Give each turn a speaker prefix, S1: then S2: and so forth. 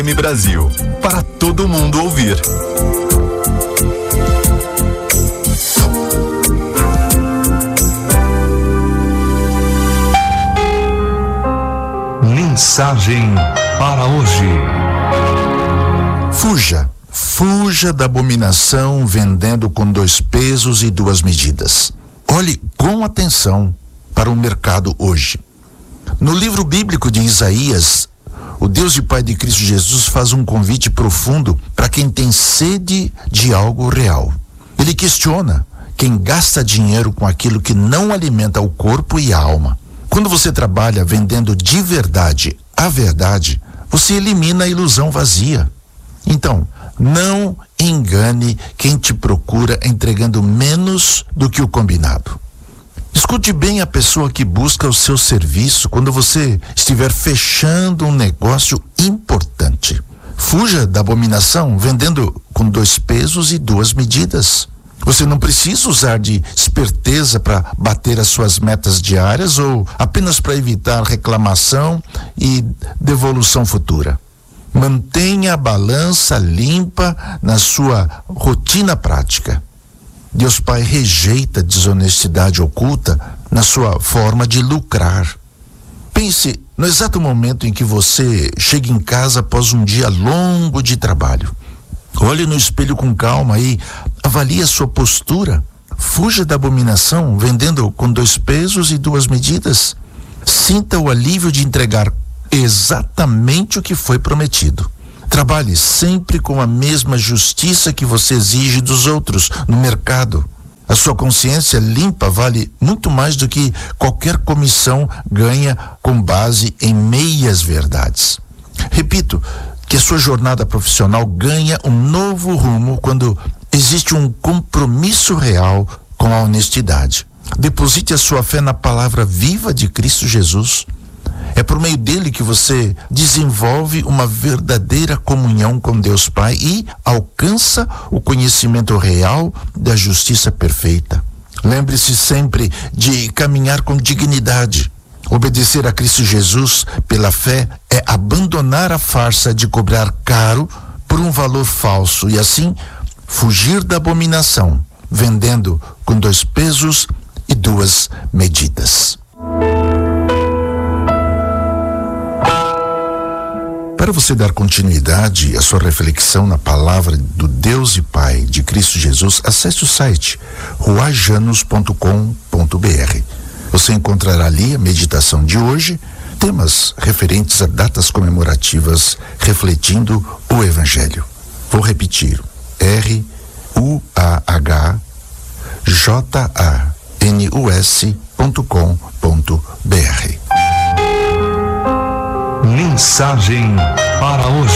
S1: Brasil, para todo mundo ouvir.
S2: Mensagem para hoje.
S3: Fuja da abominação vendendo com 2 pesos e 2 medidas. Olhe com atenção para o mercado hoje. No livro bíblico de Isaías, o Deus e Pai de Cristo Jesus faz um convite profundo para quem tem sede de algo real. Ele questiona quem gasta dinheiro com aquilo que não alimenta o corpo e a alma. Quando você trabalha vendendo de verdade a verdade, você elimina a ilusão vazia. Então, não engane quem te procura entregando menos do que o combinado. Escute bem a pessoa que busca o seu serviço quando você estiver fechando um negócio importante. Fuja da abominação vendendo com 2 pesos e 2 medidas. Você não precisa usar de esperteza para bater as suas metas diárias ou apenas para evitar reclamação e devolução futura. Mantenha a balança limpa na sua rotina prática. Deus Pai rejeita desonestidade oculta na sua forma de lucrar. Pense no exato momento em que você chega em casa após um dia longo de trabalho. Olhe no espelho com calma e avalie a sua postura. Fuja da abominação vendendo com 2 pesos e 2 medidas. Sinta o alívio de entregar exatamente o que foi prometido. Trabalhe sempre com a mesma justiça que você exige dos outros no mercado. A sua consciência limpa vale muito mais do que qualquer comissão ganha com base em meias verdades. Repito que a sua jornada profissional ganha um novo rumo quando existe um compromisso real com a honestidade. Deposite a sua fé na palavra viva de Cristo Jesus. É por meio dele que você desenvolve uma verdadeira comunhão com Deus Pai e alcança o conhecimento real da justiça perfeita. Lembre-se sempre de caminhar com dignidade. Obedecer a Cristo Jesus pela fé é abandonar a farsa de cobrar caro por um valor falso e assim fugir da abominação, vendendo com 2 pesos e 2 medidas. Para você dar continuidade à sua reflexão na palavra do Deus e Pai de Cristo Jesus, acesse o site ruajanos.com.br. Você encontrará ali a meditação de hoje, temas referentes a datas comemorativas refletindo o Evangelho. Vou repetir: ruajanos.com.br.
S2: Mensagem para hoje.